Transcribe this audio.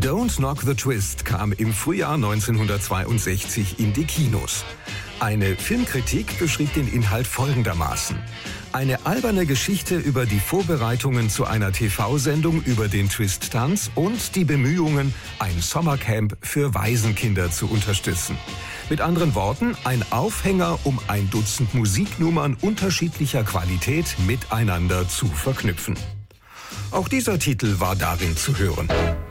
Don't Knock the Twist kam im Frühjahr 1962 in die Kinos. Eine Filmkritik beschrieb den Inhalt folgendermaßen: Eine alberne Geschichte über die Vorbereitungen zu einer TV-Sendung über den Twist-Tanz und die Bemühungen, ein Sommercamp für Waisenkinder zu unterstützen. Mit anderen Worten, ein Aufhänger, um ein Dutzend Musiknummern unterschiedlicher Qualität miteinander zu verknüpfen. Auch dieser Titel war darin zu hören.